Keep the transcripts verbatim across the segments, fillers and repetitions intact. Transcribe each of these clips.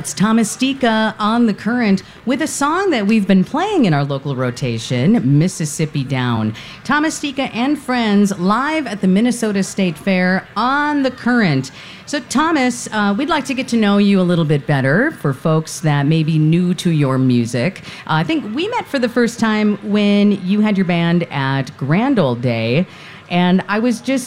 That's Thomastika on the Current with a song that we've been playing in our local rotation, Mississippi Down. Thomastika and friends live at the Minnesota State Fair on the Current. So Thomas, uh, we'd like to get to know you a little bit better for folks that may be new to your music. Uh, I think we met for the first time when you had your band at Grand Old Day, and I was just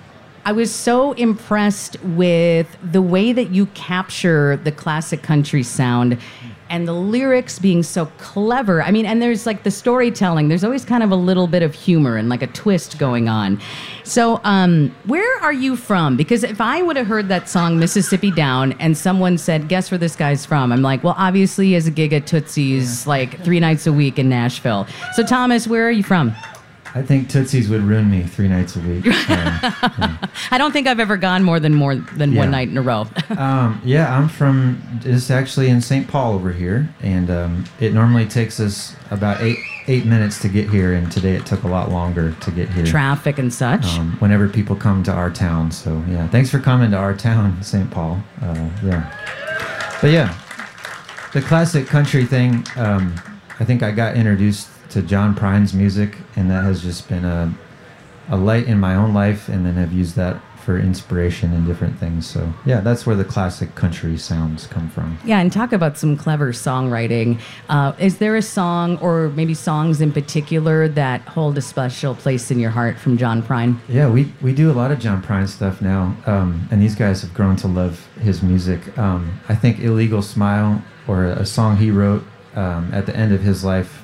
I was so impressed with the way that you capture the classic country sound and the lyrics being so clever. I mean, and there's like the storytelling. There's always kind of a little bit of humor and like a twist going on. So um, where are you from? Because if I would have heard that song, Mississippi Down, and someone said, guess where this guy's from? I'm like, well, obviously he has a gig at Tootsie's like three nights a week in Nashville. So Thomas, where are you from? I think Tootsie's would ruin me three nights a week. Um, yeah. I don't think I've ever gone more than more than yeah. one night in a row. um, yeah, I'm from, it's actually in Saint Paul over here, and um, it normally takes us about eight eight minutes to get here, and today it took a lot longer to get here. Traffic and such. Um, whenever people come to our town, so yeah, thanks for coming to our town, Saint Paul. Uh, yeah, but yeah, the classic country thing. Um, I think I got introduced to John Prine's music, and that has just been a a light in my own life, and then have used that for inspiration and different things. So yeah, that's where the classic country sounds come from. Yeah, and talk about some clever songwriting. Uh, is there a song, or maybe songs in particular, that hold a special place in your heart from John Prine? Yeah, we, we do a lot of John Prine stuff now, um, and these guys have grown to love his music. Um, I think Illegal Smile, or a song he wrote um, at the end of his life,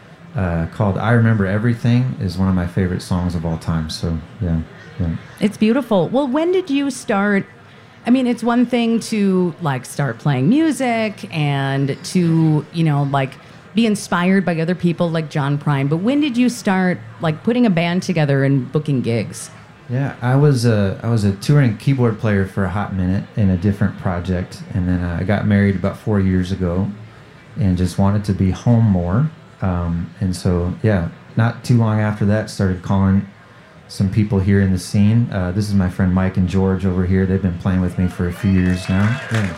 Uh, called I Remember Everything, is one of my favorite songs of all time. So yeah, yeah. It's beautiful. Well, when did you start? I mean, it's one thing to like start playing music and to, you know, like be inspired by other people like John Prine, but when did you start like putting a band together and booking gigs? Yeah, I was a I was a touring keyboard player for a hot minute in a different project, and then uh, I got married about four years ago, and just wanted to be home more. Um, and so, yeah, not too long after that, started calling some people here in the scene. Uh, this is my friend Mike and George over here. They've been playing with me for a few years now. Yeah.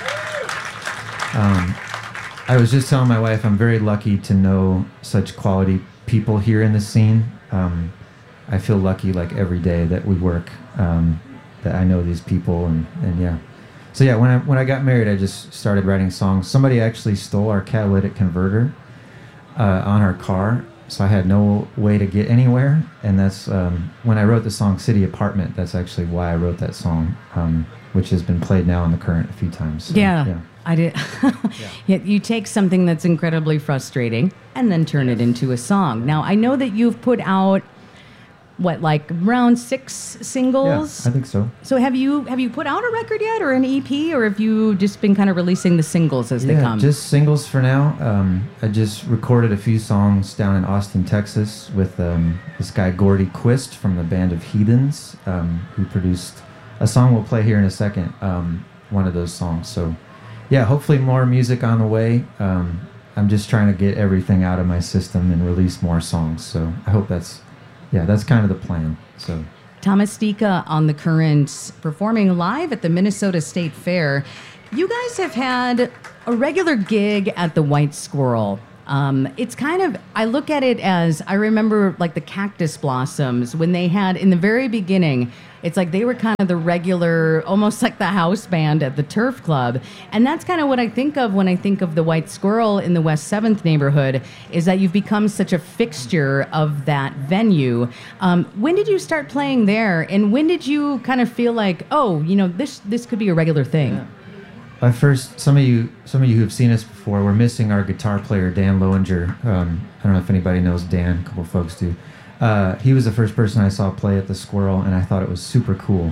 Um, I was just telling my wife I'm very lucky to know such quality people here in the scene. Um, I feel lucky like every day that we work, um, that I know these people, and, and yeah. So yeah, when I when I got married, I just started writing songs. Somebody actually stole our catalytic converter Uh, on our car, so I had no way to get anywhere, and that's um, when I wrote the song City Apartment. That's actually why I wrote that song, um, which has been played now on the Current a few times. So, yeah, yeah, I did. yeah. You take something that's incredibly frustrating and then turn it into a song. Now, I know that you've put out what, like around six singles? Yeah, I think so. So have you have you put out a record yet, or an E P, or have you just been kind of releasing the singles as yeah, they come? Just singles for now. Um, I just recorded a few songs down in Austin, Texas, with um, this guy Gordy Quist from the band of Heathens, um, who produced a song we'll play here in a second. Um, one of those songs. So, yeah, hopefully more music on the way. Um, I'm just trying to get everything out of my system and release more songs. So I hope that's. Yeah, that's kind of the plan. So, Thomastika on the Current, performing live at the Minnesota State Fair. You guys have had a regular gig at the White Squirrel. Um, it's kind of, I look at it as, I remember like the Cactus Blossoms when they had, in the very beginning, it's like they were kind of the regular, almost like the house band at the Turf Club. And that's kind of what I think of when I think of the White Squirrel in the West seventh neighborhood, is that you've become such a fixture of that venue. Um, when did you start playing there? And when did you kind of feel like, oh, you know, this this could be a regular thing? Yeah. Uh, first, some of you, some of you who have seen us before, we're missing our guitar player, Dan Lowinger. Um, I don't know if anybody knows Dan. A couple folks do. Uh, he was the first person I saw play at the Squirrel, and I thought it was super cool.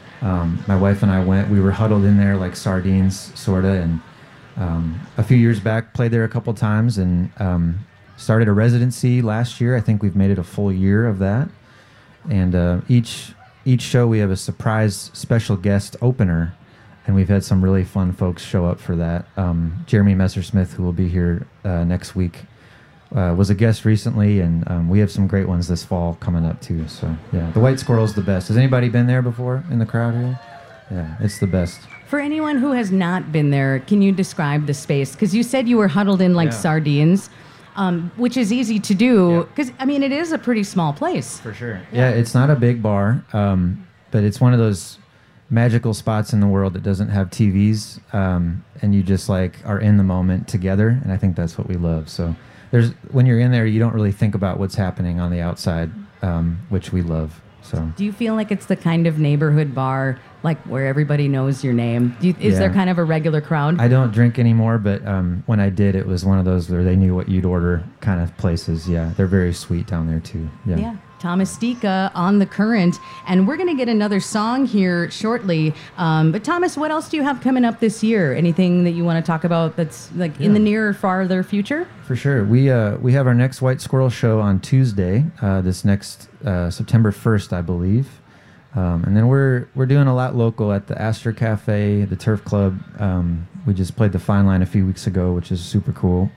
Um, my wife and I went. We were huddled in there like sardines, sorta. And um, a few years back, played there a couple times, and um, started a residency last year. I think we've made it a full year of that. And uh, each each show we have a surprise special guest opener. And we've had some really fun folks show up for that. Um, Jeremy Messersmith, who will be here uh, next week, uh, was a guest recently, and um, we have some great ones this fall coming up too. So yeah, the White Squirrel's the best. Has anybody been there before in the crowd here? Yeah, it's the best. For anyone who has not been there, can you describe the space? Because you said you were huddled in like Yeah. sardines, um, which is easy to do. Yeah. Because, I mean, it is a pretty small place. For sure. Yeah, it's not a big bar, um, but it's one of those magical spots in the world that doesn't have T Vs, um, and you just like are in the moment together, and I think that's what we love. So there's when you're in there, you don't really think about what's happening on the outside, um, which we love. So Do you feel like it's the kind of neighborhood bar, like where everybody knows your name? Do you, is Yeah. there kind of a regular crowd? I don't drink anymore, but um, when I did, it was one of those where they knew what you'd order kind of places. Yeah, they're very sweet down there too. Yeah. Yeah. Thomas Stika on the Current. And we're going to get another song here shortly. Um, but Thomas, what else do you have coming up this year? Anything that you want to talk about that's like in the near or farther future? For sure. We uh, we have our next White Squirrel show on Tuesday, uh, this next uh, September first, I believe. Um, and then we're we're doing a lot local at the Astor Cafe, the Turf Club. Um, we just played the Fine Line a few weeks ago, which is super cool.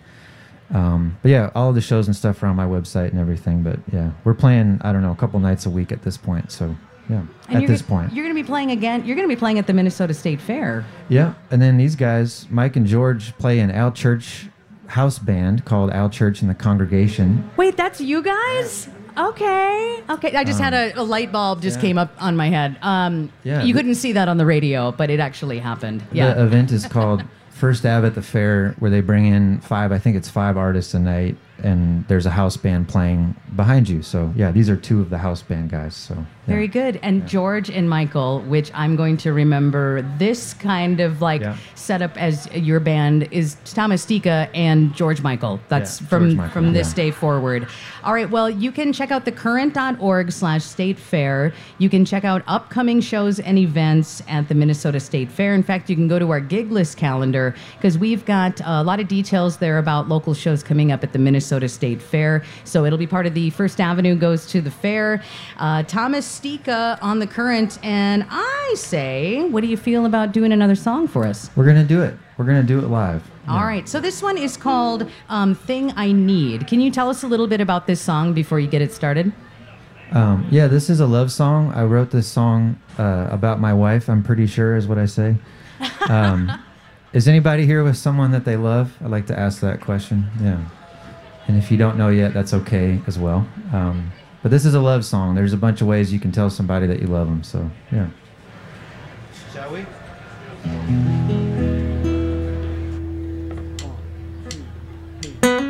Um, but yeah, all of the shows and stuff are on my website and everything. But yeah, we're playing, I don't know, a couple nights a week at this point. So yeah, And at you're this gonna, point. You're going to be playing again. You're going to be playing at the Minnesota State Fair. Yeah. And then these guys, Mike and George, play an Al Church house band called Al Church and the Congregation. Wait, that's you guys? Okay. Okay. I just had a, a light bulb just yeah. came up on my head. Um, Yeah, you the- couldn't see that on the radio, but it actually happened. Yeah. The event is called First Ave at the Fair, where they bring in five, I think it's five artists a night, and there's a house band playing behind you. So yeah, these are two of the house band guys. So yeah. Very good. And George and Michael, which I'm going to remember this kind of like Yeah. setup as your band is Thomas Stika and George Michael. That's Yeah, from George Michael, from this yeah. day forward. All right. Well, you can check out thecurrent.org slash state fair. You can check out upcoming shows and events at the Minnesota State Fair. In fact, you can go to our gig list calendar because we've got a lot of details there about local shows coming up at the Minnesota State Fair. So it'll be part of the First Avenue Goes to the Fair. Uh, Thomas Stika on the Current. And I say, what do you feel about doing another song for us? We're gonna do it. We're gonna do it live. All Yeah. right. So this one is called um, Thing I Need. Can you tell us a little bit about this song before you get it started? Um, yeah, this is a love song. I wrote this song uh, about my wife. I'm pretty sure is what I say. Um, is anybody here with someone that they love? I'd like to ask that question. Yeah. And if you don't know yet, that's okay as well. Um, but this is a love song. There's a bunch of ways you can tell somebody that you love them. So yeah. Shall we?